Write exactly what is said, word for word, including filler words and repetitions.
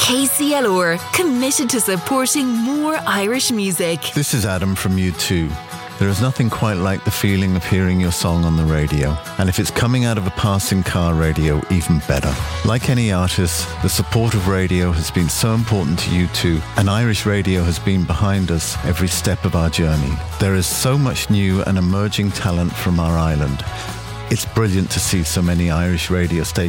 K C L R, committed to supporting more Irish music. This is Adam from U two. There is nothing quite like the feeling of hearing your song on the radio. And if it's coming out of a passing car radio, even better. Like any artist, the support of radio has been so important to U two, and Irish radio has been behind us every step of our journey. There is so much new and emerging talent from our island. It's brilliant to see so many Irish radio stations